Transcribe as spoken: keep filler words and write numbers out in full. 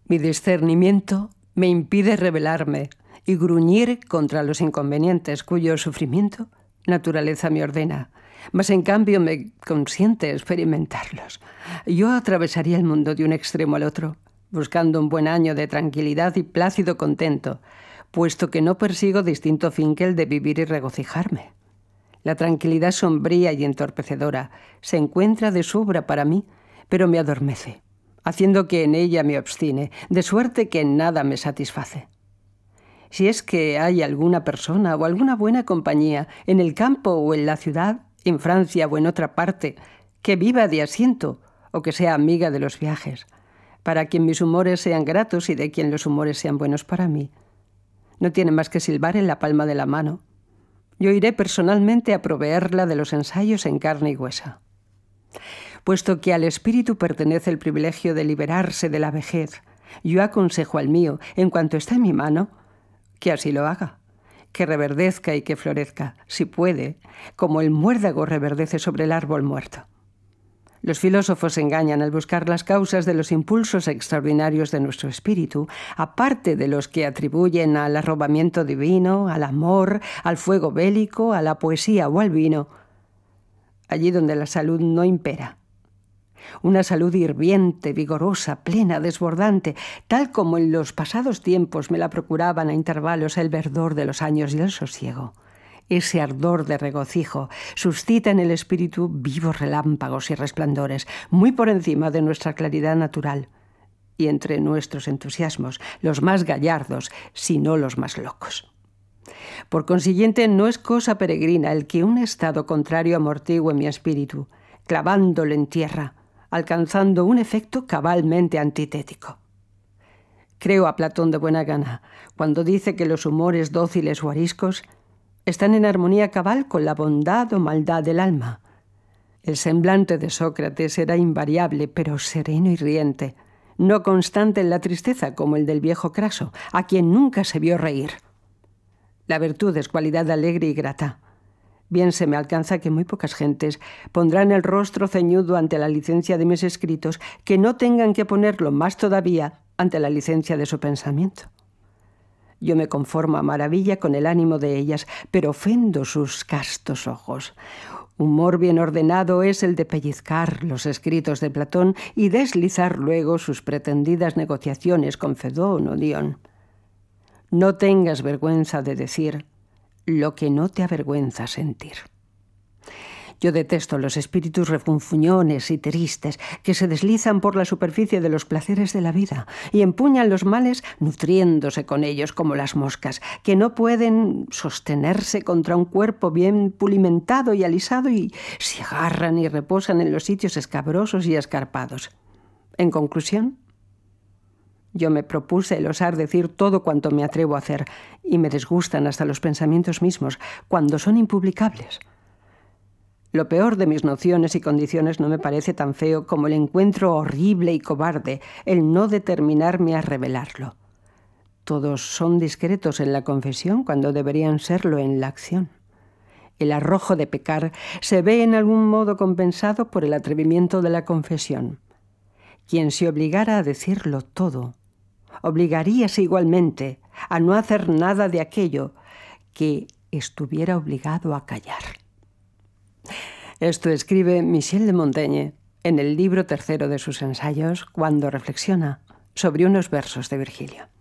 Mi discernimiento me impide rebelarme y gruñir contra los inconvenientes cuyo sufrimiento naturaleza me ordena, mas en cambio me consiente experimentarlos. Yo atravesaría el mundo de un extremo al otro, buscando un buen año de tranquilidad y plácido contento, puesto que no persigo distinto fin que el de vivir y regocijarme. La tranquilidad sombría y entorpecedora se encuentra de sobra para mí, pero me adormece, haciendo que en ella me obstine, de suerte que en nada me satisface. Si es que hay alguna persona o alguna buena compañía en el campo o en la ciudad, en Francia o en otra parte, que viva de asiento o que sea amiga de los viajes, para quien mis humores sean gratos y de quien los humores sean buenos para mí, no tiene más que silbar en la palma de la mano. Yo iré personalmente a proveerla de los ensayos en carne y hueso. Puesto que al espíritu pertenece el privilegio de liberarse de la vejez, yo aconsejo al mío, en cuanto está en mi mano, que así lo haga, que reverdezca y que florezca, si puede, como el muérdago reverdece sobre el árbol muerto. Los filósofos se engañan al buscar las causas de los impulsos extraordinarios de nuestro espíritu, aparte de los que atribuyen al arrobamiento divino, al amor, al fuego bélico, a la poesía o al vino, allí donde la salud no impera. Una salud hirviente, vigorosa, plena, desbordante, tal como en los pasados tiempos me la procuraban a intervalos el verdor de los años y el sosiego. Ese ardor de regocijo suscita en el espíritu vivos relámpagos y resplandores, muy por encima de nuestra claridad natural, y entre nuestros entusiasmos, los más gallardos, si no los más locos. Por consiguiente, no es cosa peregrina el que un estado contrario amortigue mi espíritu, clavándolo en tierra, alcanzando un efecto cabalmente antitético. Creo a Platón de buena gana cuando dice que los humores dóciles o ariscos están en armonía cabal con la bondad o maldad del alma. El semblante de Sócrates era invariable, pero sereno y riente, no constante en la tristeza como el del viejo Craso, a quien nunca se vio reír. La virtud es cualidad alegre y grata. Bien se me alcanza que muy pocas gentes pondrán el rostro ceñudo ante la licencia de mis escritos que no tengan que ponerlo más todavía ante la licencia de su pensamiento. Yo me conformo a maravilla con el ánimo de ellas, pero ofendo sus castos ojos. Humor bien ordenado es el de pellizcar los escritos de Platón y deslizar luego sus pretendidas negociaciones con Fedón o Dion. No tengas vergüenza de decir lo que no te avergüenza sentir. Yo detesto los espíritus refunfuñones y tristes que se deslizan por la superficie de los placeres de la vida y empuñan los males nutriéndose con ellos como las moscas, que no pueden sostenerse contra un cuerpo bien pulimentado y alisado y se agarran y reposan en los sitios escabrosos y escarpados. En conclusión, yo me propuse el osar decir todo cuanto me atrevo a hacer, y me disgustan hasta los pensamientos mismos, cuando son impublicables. Lo peor de mis nociones y condiciones no me parece tan feo como el encuentro horrible y cobarde, el no determinarme a revelarlo. Todos son discretos en la confesión cuando deberían serlo en la acción. El arrojo de pecar se ve en algún modo compensado por el atrevimiento de la confesión. Quien se obligara a decirlo todo, obligaríase igualmente a no hacer nada de aquello que estuviera obligado a callar. Esto escribe Michel de Montaigne en el libro tercero de sus ensayos cuando reflexiona sobre unos versos de Virgilio.